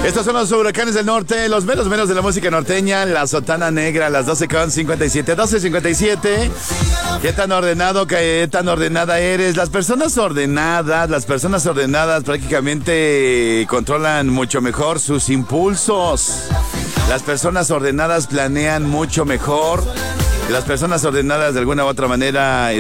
Estos son los huracanes del norte, los menos de la música norteña, la sotana negra, las 12:57, 12:57. ¿Qué tan ordenado, qué tan ordenada eres? Las personas ordenadas prácticamente controlan mucho mejor sus impulsos. Las personas ordenadas planean mucho mejor. Las personas ordenadas de alguna u otra manera